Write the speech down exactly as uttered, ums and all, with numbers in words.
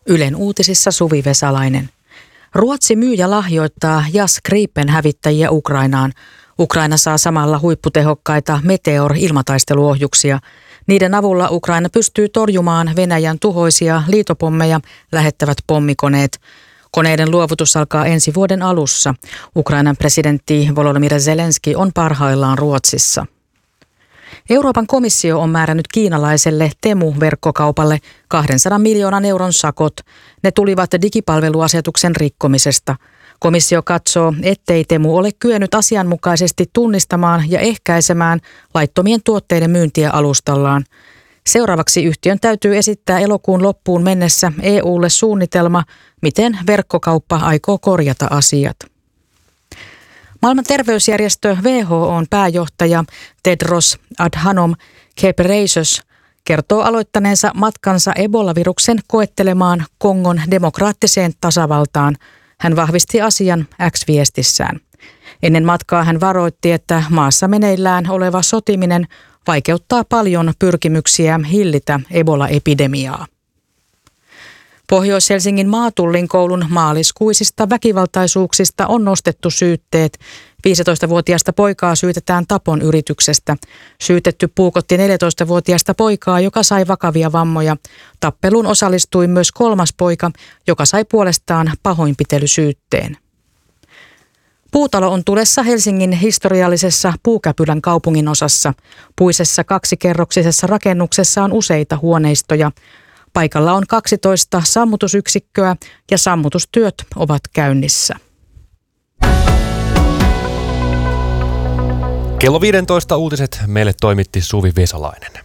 Ylen uutisissa Suvi Vesalainen. Ruotsi myy ja lahjoittaa Jas Gripen hävittäjiä Ukrainaan. Ukraina saa samalla huipputehokkaita Meteor-ilmataisteluohjuksia. Niiden avulla Ukraina pystyy torjumaan Venäjän tuhoisia liitopommeja lähettävät pommikoneet. Koneiden luovutus alkaa ensi vuoden alussa. Ukrainan presidentti Volodymyr Zelenski on parhaillaan Ruotsissa. Euroopan komissio on määrännyt kiinalaiselle Temu-verkkokaupalle kahdensadan miljoonan euron sakot. Ne tulivat digipalveluasetuksen rikkomisesta. Komissio katsoo, ettei Temu ole kyennyt asianmukaisesti tunnistamaan ja ehkäisemään laittomien tuotteiden myyntiä alustallaan. Seuraavaksi yhtiön täytyy esittää elokuun loppuun mennessä E U:lle suunnitelma, miten verkkokauppa aikoo korjata asiat. Maailman terveysjärjestö W H O:n pääjohtaja Tedros Adhanom Ghebreyesus kertoo aloittaneensa matkansa Ebola-viruksen koettelemaan Kongon demokraattiseen tasavaltaan. Hän vahvisti asian X-viestissään. Ennen matkaa hän varoitti, että maassa meneillään oleva sotiminen vaikeuttaa paljon pyrkimyksiä hillitä Ebola-epidemiaa. Pohjois-Helsingin Maatullin koulun maaliskuisista väkivaltaisuuksista on nostettu syytteet. viisitoistavuotiaasta poikaa syytetään tapon yrityksestä. Syytetty puukotti neljätoistavuotiaasta poikaa, joka sai vakavia vammoja. Tappeluun osallistui myös kolmas poika, joka sai puolestaan pahoinpitelysyytteen. Puutalo on tulessa Helsingin historiallisessa Puukäpylän kaupungin osassa. Puisessa kaksikerroksisessa rakennuksessa on useita huoneistoja. Paikalla on kaksitoista sammutusyksikköä ja sammutustyöt ovat käynnissä. Kello viisitoista uutiset meille toimitti Suvi Vesalainen.